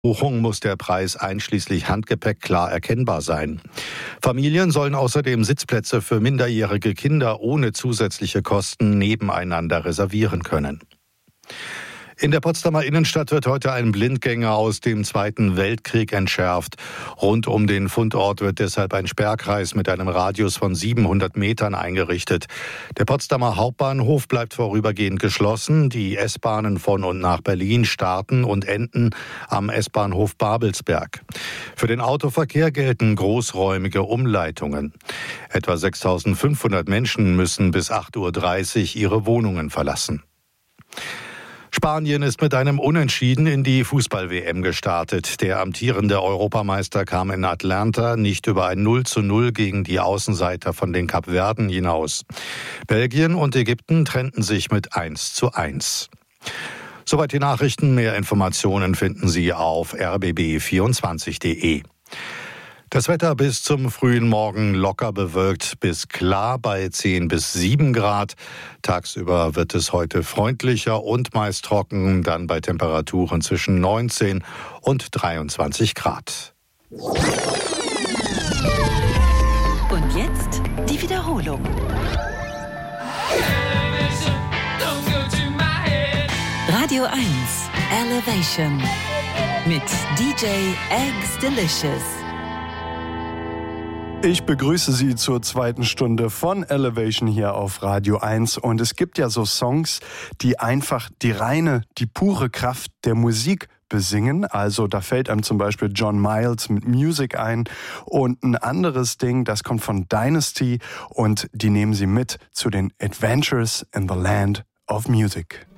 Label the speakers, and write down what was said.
Speaker 1: Buchung muss der Preis einschließlich Handgepäck klar erkennbar sein. Familien sollen außerdem Sitzplätze für minderjährige Kinder ohne zusätzliche Kosten nebeneinander reservieren können. In der Potsdamer Innenstadt wird heute ein Blindgänger aus dem Zweiten Weltkrieg entschärft. Rund um den Fundort wird deshalb ein Sperrkreis mit einem Radius von 700 Metern eingerichtet. Der Potsdamer Hauptbahnhof bleibt vorübergehend geschlossen. Die S-Bahnen von und nach Berlin starten und enden am S-Bahnhof Babelsberg. Für den Autoverkehr gelten großräumige Umleitungen. Etwa 6.500 Menschen müssen bis 8.30 Uhr ihre Wohnungen verlassen. Spanien ist mit einem Unentschieden in die Fußball-WM gestartet. Der amtierende Europameister kam in Atlanta nicht über ein 0:0 gegen die Außenseiter von den Kapverden hinaus. Belgien und Ägypten trennten sich mit 1:1. Soweit die Nachrichten. Mehr Informationen finden Sie auf rbb24.de. Das Wetter bis zum frühen Morgen locker bewölkt bis klar bei 10 bis 7 Grad. Tagsüber wird es heute freundlicher und meist trocken, dann bei Temperaturen zwischen 19 und 23 Grad.
Speaker 2: Und jetzt die Wiederholung. Radio 1, Elevation mit DJ Eggs Delicious.
Speaker 3: Ich begrüße Sie zur zweiten Stunde von Elevation hier auf Radio 1. Und es gibt ja so Songs, die einfach die pure Kraft der Musik besingen. Also da fällt einem zum Beispiel John Miles mit Music ein. Und ein anderes Ding, das kommt von Dynasty und die nehmen Sie mit zu den Adventures in the Land of Music.